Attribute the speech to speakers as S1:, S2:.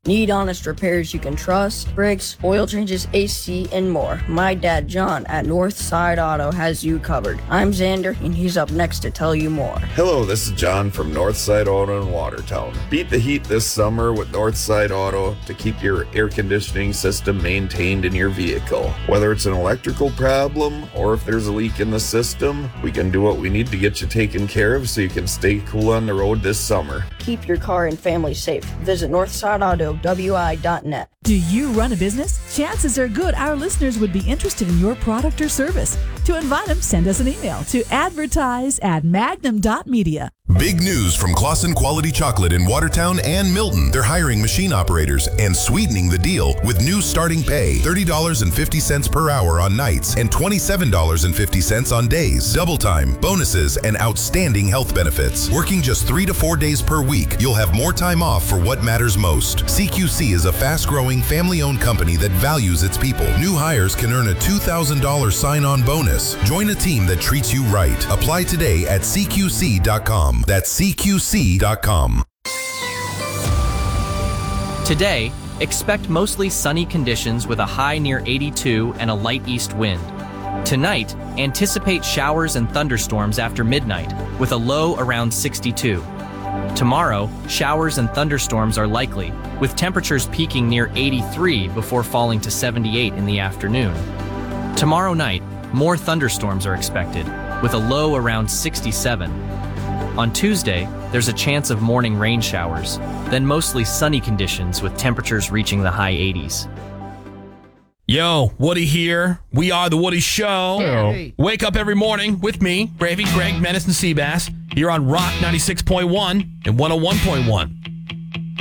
S1: Need honest repairs you can trust? Brakes, oil changes, AC, and more. My dad, John, at Northside Auto has you covered. I'm Xander, and he's up next to tell you more.
S2: Hello, this is John from Northside Auto in Watertown. Beat the heat this summer with Northside Auto to keep your air conditioning system maintained in your vehicle. Whether it's an electrical problem or if there's a leak in the system, we can do what we need to get you taken care of so you can stay cool on the road this summer.
S1: Keep your car and family safe. Visit NorthsideAutoWI.net.
S3: Do you run a business? Chances are good our listeners would be interested in your product or service. To invite them, send us an email to advertise@magnum.media.
S4: Big news from Claussen Quality Chocolate in Watertown and Milton. They're hiring machine operators and sweetening the deal with new starting pay, $30.50 per hour on nights and $27.50 on days. Double time, bonuses, and outstanding health benefits. Working just 3 to 4 days per week, you'll have more time off for what matters most. CQC is a fast-growing, family-owned company that values its people. New hires can earn a $2,000 sign-on bonus. Join a team that treats you right. Apply today at CQC.com. That's CQC.com.
S5: Today, expect mostly sunny conditions with a high near 82 and a light east wind. Tonight, anticipate showers and thunderstorms after midnight with a low around 62. Tomorrow, showers and thunderstorms are likely, with temperatures peaking near 83 before falling to 78 in the afternoon. Tomorrow night, more thunderstorms are expected, with a low around 67. On Tuesday, there's a chance of morning rain showers, then mostly sunny conditions with temperatures reaching the high 80s.
S6: Yo, Woody here. We are The Woody Show.
S7: Hey.
S6: Wake up every morning with me, Gravy, Greg, Menace, and Seabass, here on Rock 96.1 and 101.1.